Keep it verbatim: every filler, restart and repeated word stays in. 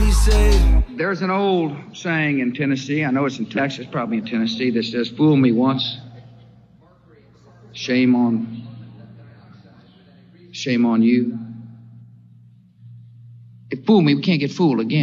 he said. There's an old saying in Tennessee, I know it's in Texas, probably in Tennessee, that says, fool me once, shame on, shame on you. If fool me, we can't get fooled again.